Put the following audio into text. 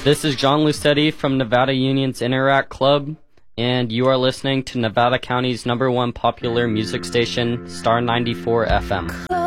This is John Lucetti from Nevada Union's Interact Club, and you are listening to Nevada County's #1 popular music station, Star 94 FM.